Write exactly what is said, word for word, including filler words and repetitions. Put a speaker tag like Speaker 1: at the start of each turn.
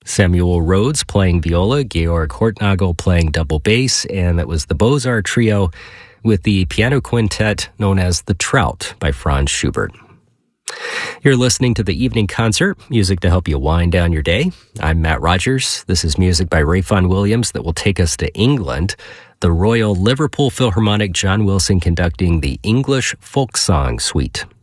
Speaker 1: Samuel Rhodes playing viola, Georg Hortnagel playing double bass, and that was the Beaux-Arts Trio with the piano quintet known as The Trout by Franz Schubert. You're listening to the Evening Concert, music to help you wind down your day. I'm Matt Rogers. This is music by Ralph Vaughan Williams that will take us to England. The Royal Liverpool Philharmonic, John Wilson conducting the English Folk Song Suite.